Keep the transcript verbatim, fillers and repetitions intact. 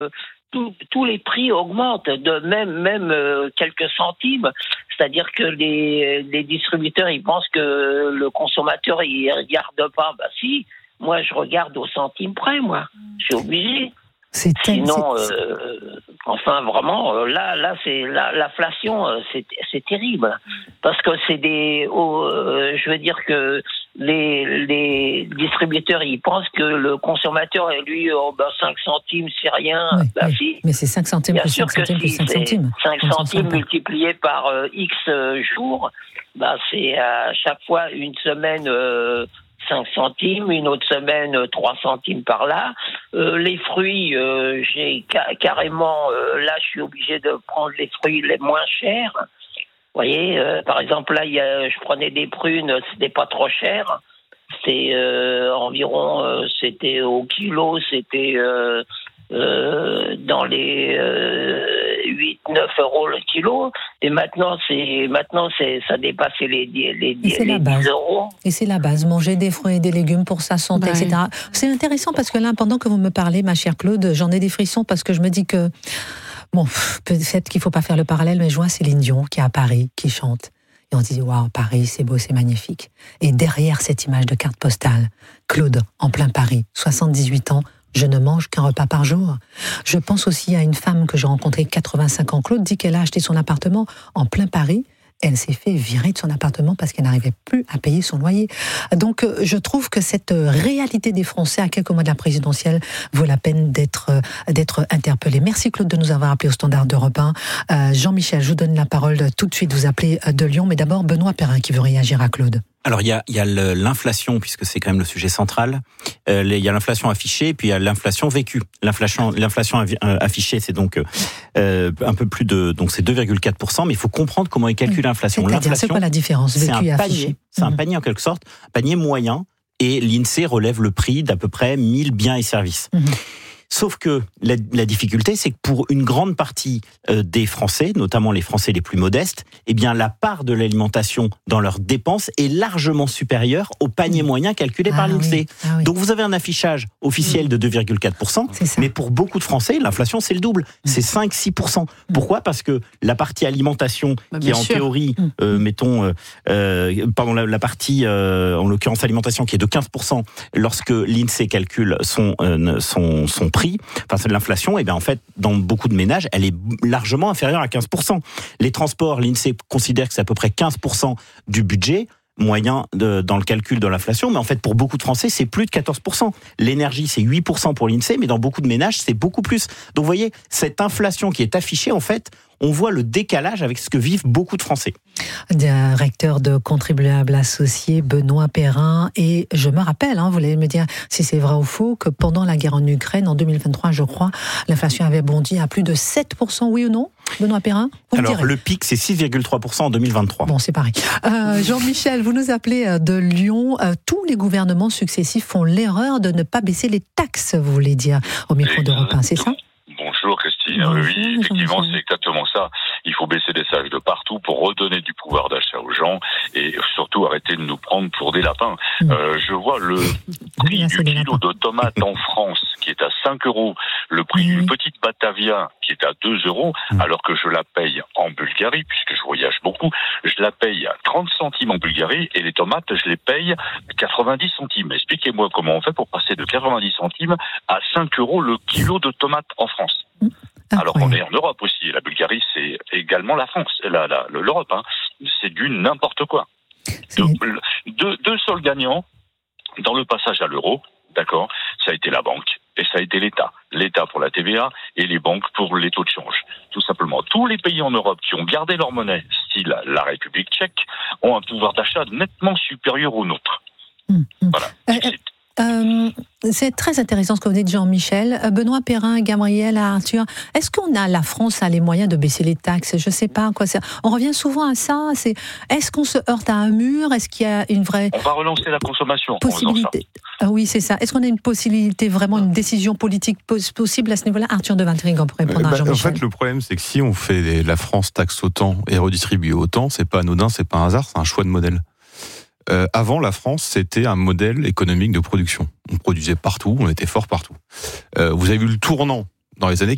Tous, tous les prix augmentent, de même même euh, quelques centimes. C'est-à-dire que les, les distributeurs, ils pensent que le consommateur, il regarde pas. Bah si, moi je regarde au centime près, moi. Je suis obligé. C'est Sinon, c'est... euh, enfin vraiment, euh, là, là, c'est là, l'inflation, euh, c'est, c'est terrible, parce que c'est des, oh, euh, je veux dire que les, les distributeurs, ils pensent que le consommateur, lui, oh, ben, cinq centimes, c'est rien. Oui, Ben, oui. si. Mais c'est cinq centimes Bien plus sûr cinq que centimes plus si, cinq c'est centimes. cinq centimes multiplié par euh, X euh, jours, ben, c'est à chaque fois une semaine euh, cinq centimes, une autre semaine euh, trois centimes par là. Euh, les fruits, euh, j'ai ca- carrément, euh, là, je suis obligé de prendre les fruits les moins chers. Vous voyez, euh, par exemple, là, il y a, je prenais des prunes, c'était pas trop cher. C'est euh, environ, euh, c'était au kilo, c'était euh, euh, dans les euh, huit neuf euros le kilo. Et maintenant, c'est maintenant c'est ça dépasse les, les, les, les dix euros. Et c'est la base, manger des fruits et des légumes pour sa santé, ouais. et cetera. C'est intéressant parce que là, pendant que vous me parlez, ma chère Claude, j'en ai des frissons parce que je me dis que, bon, peut-être qu'il ne faut pas faire le parallèle, mais je vois Céline Dion qui est à Paris, qui chante. Et on se dit, waouh, Paris, c'est beau, c'est magnifique. Et derrière cette image de carte postale, Claude, en plein Paris, soixante-dix-huit ans, je ne mange qu'un repas par jour. Je pense aussi à une femme que j'ai rencontrée, quatre-vingt-cinq ans. Claude dit qu'elle a acheté son appartement en plein Paris. Elle s'est fait virer de son appartement parce qu'elle n'arrivait plus à payer son loyer. Donc, je trouve que cette réalité des Français à quelques mois de la présidentielle vaut la peine d'être, d'être interpellée. Merci Claude de nous avoir appelé au Standard d'Europe un. Euh, Jean-Michel, je vous donne la parole tout de suite. Vous appelez de Lyon, mais d'abord Benoît Perrin qui veut réagir à Claude. Alors il y a, il y a l'inflation, puisque c'est quand même le sujet central. Euh, il y a l'inflation affichée, et puis il y a l'inflation vécue. L'inflation, l'inflation affichée, c'est donc euh, un peu plus de, donc c'est deux virgule quatre pour cent. Mais il faut comprendre comment est calculée l'inflation. C'est-à-dire, l'inflation, c'est quoi la différence vécue et affichée? Panier, c'est mmh. un panier en quelque sorte, un panier moyen, et l'INSEE relève le prix d'à peu près mille biens et services. Mmh. Sauf que la, la difficulté, c'est que pour une grande partie euh, des Français, notamment les Français les plus modestes, eh bien la part de l'alimentation dans leurs dépenses est largement supérieure au panier moyen calculé ah, par l'INSEE. Oui. Ah, oui. Donc vous avez un affichage officiel de deux virgule quatre pour cent, mais pour beaucoup de Français, l'inflation c'est le double, c'est cinq à six pour cent. Pourquoi ? Parce que la partie alimentation, bah, qui est en sûr. théorie, euh, mettons, euh, euh, pardon, la, la partie, euh, en l'occurrence alimentation, qui est de quinze pour cent, lorsque l'INSEE calcule son, euh, son, son prix, enfin c'est de l'inflation, et bien en fait dans beaucoup de ménages elle est largement inférieure à quinze pour cent. Les transports, l'INSEE considère que c'est à peu près quinze pour cent du budget moyen de, dans le calcul de l'inflation, mais en fait pour beaucoup de Français c'est plus de quatorze pour cent. L'énergie c'est huit pour cent pour l'INSEE, mais dans beaucoup de ménages c'est beaucoup plus. Donc vous voyez, cette inflation qui est affichée, en fait on voit le décalage avec ce que vivent beaucoup de Français. Directeur de Contribuables Associés, Benoît Perrin. Et je me rappelle, hein, vous voulez me dire si c'est vrai ou faux, que pendant la guerre en Ukraine, en deux mille vingt-trois, je crois, l'inflation avait bondi à plus de sept pour cent, oui ou non, Benoît Perrin? Alors, le pic, c'est six virgule trois pour cent en deux mille vingt-trois. Bon, c'est pareil. Euh, Jean-Michel, vous nous appelez de Lyon. Euh, tous les gouvernements successifs font l'erreur de ne pas baisser les taxes, vous voulez dire, au micro d'Europe un, c'est ça? Bonjour Christine, Bonjour, oui, effectivement c'est exactement ça. Il faut baisser les taxes de partout pour redonner du pouvoir d'achat aux gens et surtout arrêter de nous prendre pour des lapins. Mmh. Euh, je vois le prix Là, du kilo de tomates en France qui est à cinq euros, le prix mmh. d'une petite Batavia qui est à deux euros, mmh. alors que je la paye en Bulgarie, puisque je voyage beaucoup, je la paye à trente centimes en Bulgarie et les tomates je les paye à quatre-vingt-dix centimes. Expliquez-moi comment on fait pour passer de quatre-vingt-dix centimes à cinq euros le kilo de tomates en France. Alors qu'on est en Europe aussi. La Bulgarie, c'est également la France, la, la, l'Europe. Hein. C'est du n'importe quoi. Deux, deux, deux seuls gagnants dans le passage à l'euro, d'accord, ça a été la banque et ça a été l'État. L'État pour la T V A et les banques pour les taux de change. Tout simplement. Tous les pays en Europe qui ont gardé leur monnaie, style la République tchèque, ont un pouvoir d'achat nettement supérieur au nôtre. Mmh. Voilà. Euh, Euh, c'est très intéressant ce que vous dites, Jean-Michel. Benoît Perrin, Gabriel, Arthur, est-ce qu'on a, la France a les moyens de baisser les taxes? Je ne sais pas quoi. C'est, on revient souvent à ça. C'est, est-ce qu'on se heurte à un mur? Est-ce qu'il y a une vraie... On va relancer la consommation. Possibilité. Ah oui, c'est ça. Est-ce qu'on a une possibilité, vraiment une décision politique possible à ce niveau-là? Arthur de Vatrigan pour répondre bah, à Jean-Michel. En fait, le problème, c'est que si on fait la France taxe autant et redistribue autant, c'est pas anodin, c'est pas un hasard, c'est un choix de modèle. Euh, avant, la France, c'était un modèle économique de production. On produisait partout, on était fort partout. Euh, vous avez vu le tournant dans les années